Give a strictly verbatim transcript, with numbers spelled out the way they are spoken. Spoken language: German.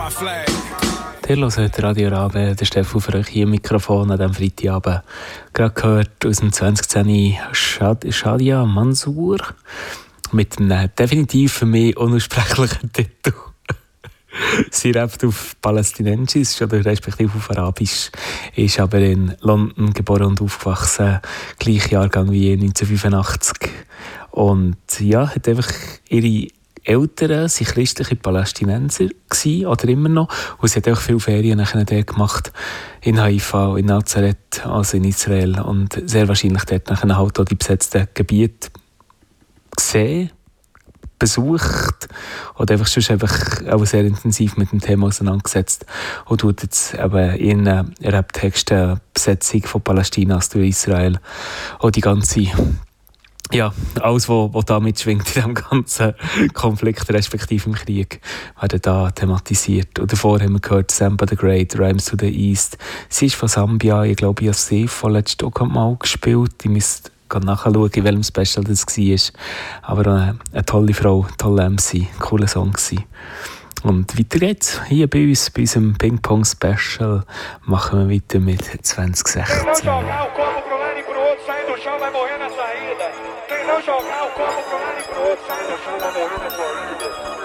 Ihr hört Radio Rabe, der Stefan für euch hier im Mikrofon an diesem Freitagabend. Gerade gehört aus dem zwanzig zehn Shad- Shadia Mansour mit einem definitiv für mich unaussprechlichen Titel. Sie rappt auf Palästinensisch oder respektive auf Arabisch, ist aber in London geboren und aufgewachsen, gleich Jahrgang wie neunzehnhundertfünfundachtzig. Und ja, hat einfach ihre Eltern waren christliche Palästinenser gewesen, oder immer noch. Und sie hat auch viele Ferien nachher dort gemacht, in Haifa, in Nazareth, also in Israel. Und sehr wahrscheinlich dort nachher halt auch die besetzten Gebiete gesehen, besucht oder einfach schon einfach auch sehr intensiv mit dem Thema auseinandergesetzt und tut jetzt eben in Rap-Texten Besetzung von Palästina durch Israel und die ganze ja, alles, was, was da mitschwingt in diesem ganzen Konflikt, respektive im Krieg, werden da thematisiert. Und davor haben wir gehört, Samba the Great, Rhymes to the East. Sie ist von Sambia, ich glaube, ich habe sie vorletzt auch mal gespielt. Ich müsste nachschauen, in welchem Special das war. Aber eine, eine tolle Frau, tolle M C, cooler Song gewesen. Und weiter geht's. Hier bei uns, bei unserem Ping-Pong-Special, machen wir weiter mit zwanzig sechzehn. Quem não jogar o copo pro lado e pro outro, sai no chão, vai morrer na corrida.